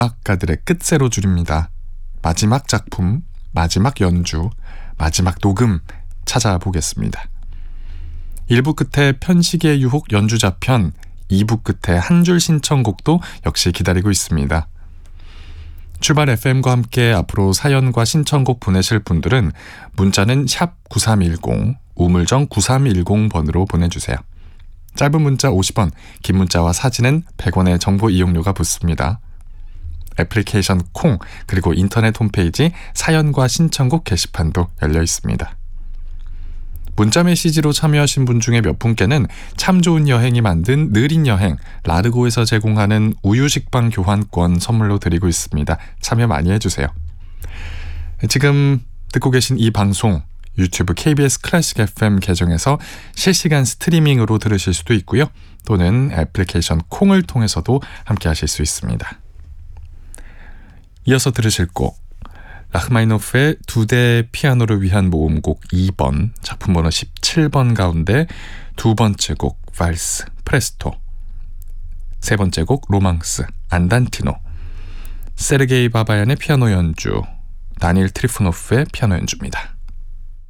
음악가들의 끝세로 줄입니다. 마지막 작품, 마지막 연주, 마지막 녹음 찾아보겠습니다. 1부 끝에 편식의 유혹 연주자편, 2부 끝에 한 줄 신청곡도 역시 기다리고 있습니다. 출발 FM과 함께 앞으로 사연과 신청곡 보내실 분들은 문자는 샵 9310, 우물정 9310번으로 보내주세요. 짧은 문자 50원, 긴 문자와 사진은 100원의 정보 이용료가 붙습니다. 애플리케이션 콩, 그리고 인터넷 홈페이지 사연과 신청곡 게시판도 열려 있습니다. 문자 메시지로 참여하신 분 중에 몇 분께는 참 좋은 여행이 만든 느린 여행 라르고에서 제공하는 우유식빵 교환권 선물로 드리고 있습니다. 참여 많이 해주세요. 지금 듣고 계신 이 방송 유튜브 KBS 클래식 FM 계정에서 실시간 스트리밍으로 들으실 수도 있고요. 또는 애플리케이션 콩을 통해서도 함께 하실 수 있습니다. 이어서 들으실 곡 라흐마니노프의 2대 피아노를 위한 모음곡 2번, 작품 번호 17번 가운데 두 번째 곡 발스 프레스토, 세 번째 곡 로망스 안단티노, 세르게이 바바얀의 피아노 연주, 다니엘 트리포노프의 피아노 연주입니다.